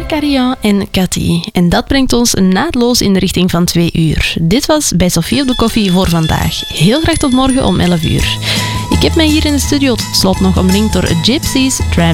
Karian en Cathy. En dat brengt ons naadloos in de richting van 2 uur. Dit was bij Sophie op de koffie voor vandaag. Heel graag tot morgen om 11 uur. Ik heb mij hier in de studio tot slot nog omringd door Gypsies, Tramps